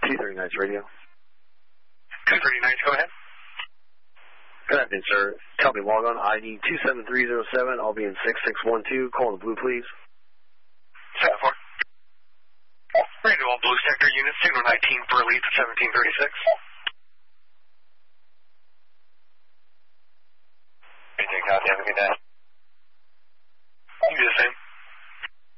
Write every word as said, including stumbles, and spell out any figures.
two thirty Nights Radio. two thirty Nights, go ahead. Good afternoon, sir. Company log on I D two seven three zero seven. I'll be in six six one two. Call the blue, please. seven four. Radio all blue sector unit, signal nineteen for lead to seventeen thirty-six. Hey, Jake, have a good day.